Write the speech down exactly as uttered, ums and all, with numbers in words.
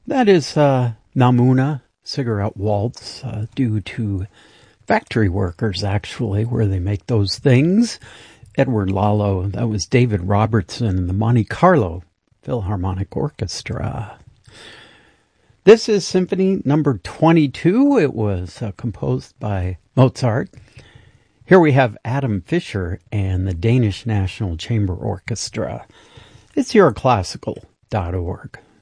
That is uh, Namuna Cigarette Waltz, uh, due to factory workers, actually, where they make those things. Edward Lalo, that was David Robertson and the Monte Carlo Philharmonic Orchestra. This is Symphony number twenty-two. It was uh, composed by Mozart. Here we have Adam Fischer and the Danish National Chamber Orchestra. It's euroclassical dot org.